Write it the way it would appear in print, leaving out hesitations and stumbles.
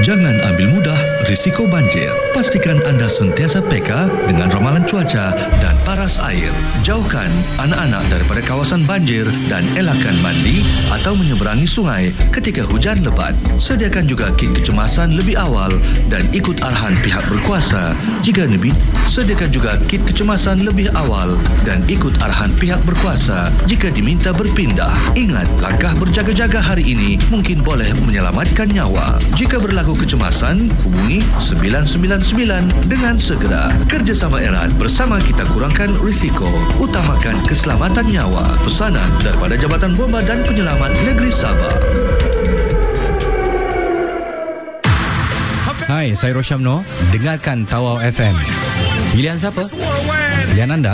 Jangan ambil mudah risiko banjir. Pastikan anda sentiasa peka dengan ramalan cuaca dan paras air. Jauhkan anak-anak daripada kawasan banjir dan elakkan mandi atau menyeberangi sungai ketika hujan lebat. Sediakan juga kit kecemasan lebih awal dan ikut arahan pihak berkuasa. Jika lebih, sediakan juga kit kecemasan lebih awal dan ikut arahan pihak berkuasa jika diminta berpindah. Ingat, langkah berjaga-jaga hari ini mungkin boleh menyelamatkan nyawa. Jika berlaku kecemasan, hubungi 999 dengan segera. Kerjasama erat bersama kita kurangkan risiko, utamakan keselamatan nyawa. Pesanan daripada Jabatan Bomba dan Penyelamat Negeri Sabah. Hai, saya Rosyamno. Dengarkan Tawau FM. Pilihan siapa? Pilihan anda.